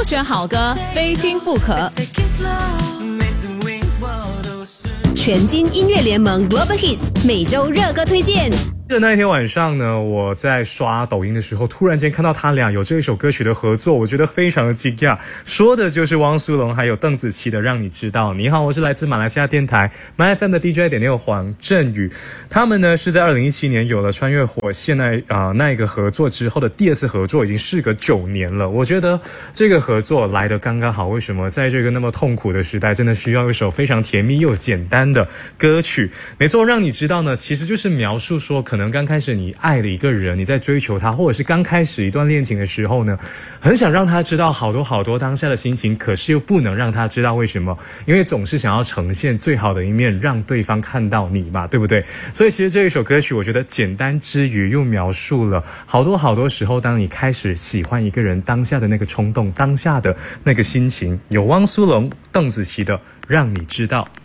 选好歌，非听不可。全金音乐联盟 Global Hits 每周热歌推荐。 那一天晚上呢，我在刷抖音的时候，突然间看到他俩有这一首歌曲的合作，我觉得非常的惊讶。说的就是汪苏泷还有邓紫棋的《让你知道》。你好，我是来自马来西亚电台 MyFM 的 DJ.6 黄振宇。他们呢是在2017年有了穿越火线那一个合作之后的第二次合作，已经事隔9年了。我觉得这个合作来得刚刚好。为什么？在这个那么痛苦的时代，真的需要一首非常甜蜜又简单的歌曲。没错，让你知道呢，其实就是描述说，可能刚开始你爱了一个人，你在追求他，或者是刚开始一段恋情的时候呢，很想让他知道好多当下的心情，可是又不能让他知道。为什么？因为总是想要呈现最好的一面，让对方看到你嘛，对不对？所以其实这一首歌曲，我觉得简单之余又描述了好多时候，当你开始喜欢一个人当下的那个冲动，当下的那个心情。有汪苏泷、邓紫棋的《让你知道》。